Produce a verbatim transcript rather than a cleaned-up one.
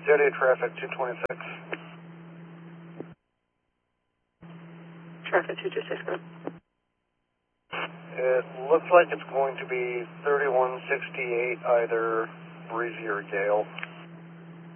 Jet A traffic two twenty-six. Traffic two twenty-six, go ahead. It looks like it's going to be thirty-one sixty-eight, either breezy or gale.